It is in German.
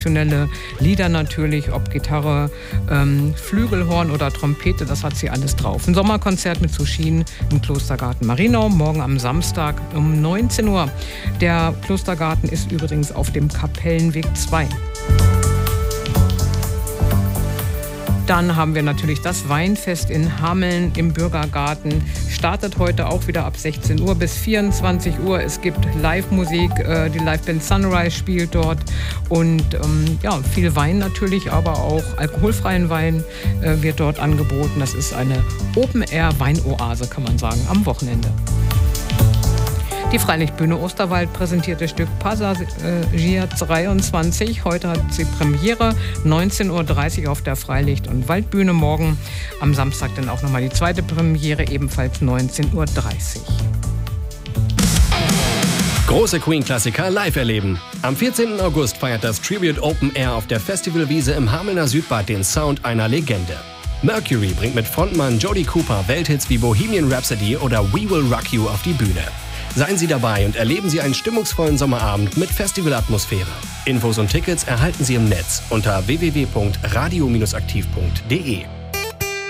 traditionelle Lieder natürlich, ob Gitarre, Flügelhorn oder Trompete, das hat sie alles drauf. Ein Sommerkonzert mit Suschin im Klostergarten Marienau, morgen am Samstag um 19 Uhr. Der Klostergarten ist übrigens auf dem Kapellenweg 2. Dann haben wir natürlich das Weinfest in Hameln im Bürgergarten. Startet heute auch wieder ab 16 Uhr bis 24 Uhr. Es gibt Live-Musik, die Liveband Sunrise spielt dort. Und viel Wein natürlich, aber auch alkoholfreien Wein wird dort angeboten. Das ist eine Open-Air-Weinoase, kann man sagen, am Wochenende. Die Freilichtbühne Osterwald präsentiert das Stück Passagier 23. Heute hat sie Premiere, 19.30 Uhr auf der Freilicht- und Waldbühne. Morgen am Samstag dann auch nochmal die zweite Premiere, ebenfalls 19.30 Uhr. Große Queen-Klassiker live erleben. Am 14. August feiert das Tribute Open Air auf der Festivalwiese im Hamelner Südbad den Sound einer Legende. Mercury bringt mit Frontmann Jody Cooper Welthits wie Bohemian Rhapsody oder We Will Rock You auf die Bühne. Seien Sie dabei und erleben Sie einen stimmungsvollen Sommerabend mit Festivalatmosphäre. Infos und Tickets erhalten Sie im Netz unter www.radio-aktiv.de.